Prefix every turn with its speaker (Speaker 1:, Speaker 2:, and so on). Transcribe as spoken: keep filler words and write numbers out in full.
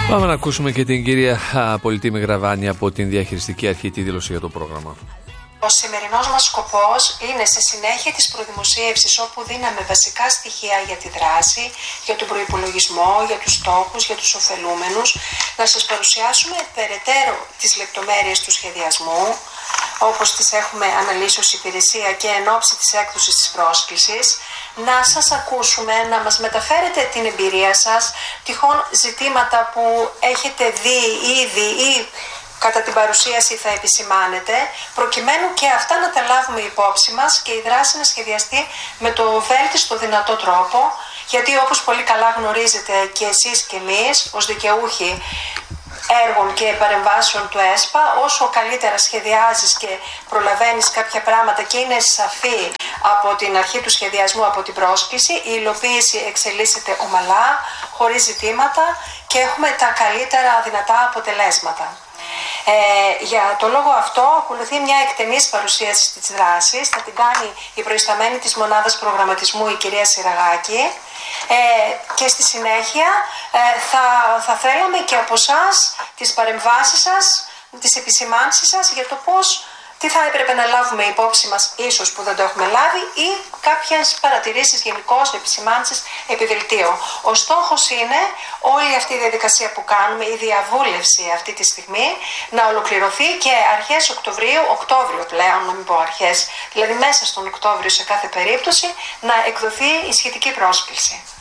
Speaker 1: Πάμε να ακούσουμε και την κυρία Πολιτή Μεγραβάνη από την Διαχειριστική Αρχή, τη δήλωση για το πρόγραμμα.
Speaker 2: Ο σημερινός μας σκοπός είναι σε συνέχεια της προδημοσίευσης, όπου δίναμε βασικά στοιχεία για τη δράση, για τον προϋπολογισμό, για τους στόχους, για τους ωφελούμενους, να σας παρουσιάσουμε περαιτέρω τις λεπτομέρειες του σχεδιασμού, όπως τις έχουμε αναλύσει ως υπηρεσία και εν ώψη της έκδοσης της πρόσκλησης, να σας ακούσουμε, να μας μεταφέρετε την εμπειρία σας, τυχόν ζητήματα που έχετε δει ήδη ή κατά την παρουσίαση θα επισημάνετε, προκειμένου και αυτά να τα λάβουμε υπόψη μας και η δράση να σχεδιαστεί με το βέλτιστο δυνατό τρόπο, γιατί όπως πολύ καλά γνωρίζετε και εσείς και εμείς ως δικαιούχοι έργων και παρεμβάσεων του ΕΣΠΑ, όσο καλύτερα σχεδιάζεις και προλαβαίνεις κάποια πράγματα και είναι σαφή από την αρχή του σχεδιασμού, από την πρόσκληση, η υλοποίηση εξελίσσεται ομαλά, χωρίς ζητήματα και έχουμε τα καλύτερα δυνατά αποτελέσματα. Ε, για το λόγο αυτό ακολουθεί μια εκτενής παρουσίαση της δράσης, θα την κάνει η προϊσταμένη της μονάδας προγραμματισμού, η κυρία Συραγάκη, ε, και στη συνέχεια ε, θα, θα θέλαμε και από εσάς τις παρεμβάσεις σας, τις επισημάνσεις σας για το πώς, τι θα έπρεπε να λάβουμε υπόψη μας, ίσως που δεν το έχουμε λάβει, ή κάποιες παρατηρήσεις γενικώς, επισημάνσεις, επιδελτίο. Ο στόχος είναι όλη αυτή η διαδικασία που κάνουμε, η διαβούλευση αυτή τη στιγμή, να ολοκληρωθεί και αρχές Οκτωβρίου, Οκτώβριο πλέον, να μην πω αρχές, δηλαδή μέσα στον Οκτώβριο σε κάθε περίπτωση, να εκδοθεί η σχετική πρόσκληση.